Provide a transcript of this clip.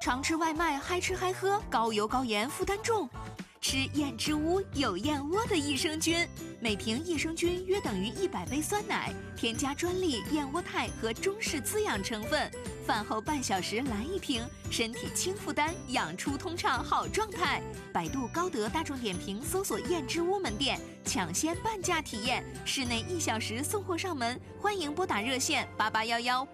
常吃外卖，嗨吃嗨喝，高油高盐，负担重。吃燕之屋有燕窝的益生菌，每瓶益生菌约等于100杯酸奶，添加专利燕窝肽和中式滋养成分。饭后半小时来一瓶，身体轻负担，养出通畅好状态。百度、高德、大众点评搜索燕之屋门店，抢先半价体验，室内1小时送货上门。欢迎拨打热线8811